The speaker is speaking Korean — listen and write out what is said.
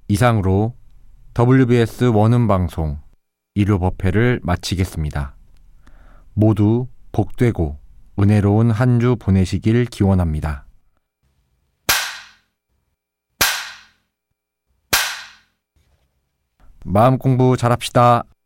이상으로 WBS 원음 방송 1호 법회를 마치겠습니다. 모두 복되고 은혜로운 한 주 보내시길 기원합니다. 마음 공부 잘합시다.